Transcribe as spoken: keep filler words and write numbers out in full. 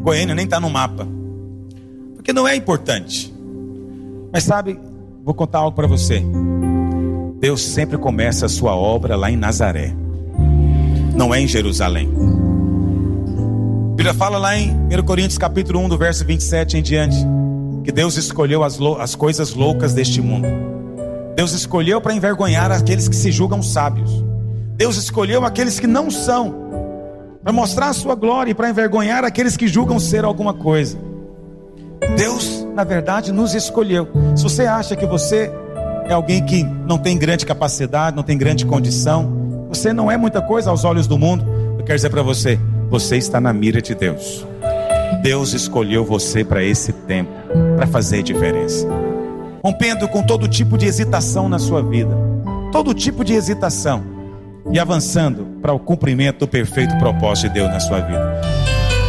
Goiânia nem está no mapa, porque não é importante. Mas sabe, vou contar algo para você. Deus sempre começa a sua obra lá em Nazaré, não é em Jerusalém. A Bíblia fala lá em primeira Coríntios capítulo um, do verso vinte e sete em diante, que Deus escolheu as, lou- as coisas loucas deste mundo. Deus escolheu para envergonhar aqueles que se julgam sábios. Deus escolheu aqueles que não são, para mostrar a sua glória e para envergonhar aqueles que julgam ser alguma coisa. Deus, na verdade, nos escolheu. Se você acha que você é alguém que não tem grande capacidade, não tem grande condição, você não é muita coisa aos olhos do mundo, eu quero dizer para você, você está na mira de Deus. Deus escolheu você para esse tempo, para fazer diferença, rompendo com todo tipo de hesitação na sua vida, todo tipo de hesitação, e avançando para o cumprimento do perfeito propósito de Deus na sua vida.